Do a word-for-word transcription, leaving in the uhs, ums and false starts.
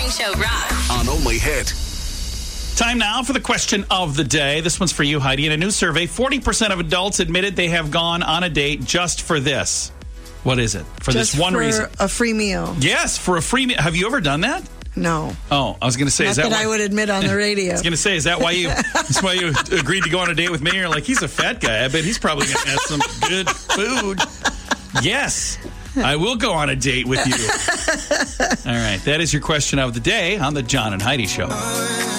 Morning Show rocks. On Only Hit. Time now for the question of the day. This one's for you, Heidi. In a new survey, forty percent of adults admitted they have gone on a date just for this. What is it? For Just this one for reason. a free meal. Yes, for a free meal. Have you ever done that? No. Oh, I was going to say, Not is that, that why, I would admit on the radio. I was going to say, is that why you that's why you agreed to go on a date with me? You're like, he's a fat guy. I bet he's probably going to have some good food. Yes, I will go on a date with you. All right, that is your question of the day on the John and Heidi Show.